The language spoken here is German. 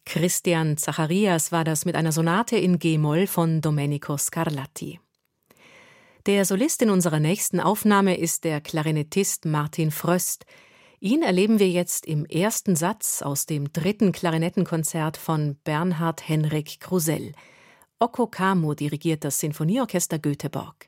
Christian Zacharias war das mit einer Sonate in G-Moll von Domenico Scarlatti. Der Solist in unserer nächsten Aufnahme ist der Klarinettist Martin Fröst. Ihn erleben wir jetzt im ersten Satz aus dem 3. Klarinettenkonzert von Bernhard Henrik Krusell. Occo Camo dirigiert das Sinfonieorchester Göteborg.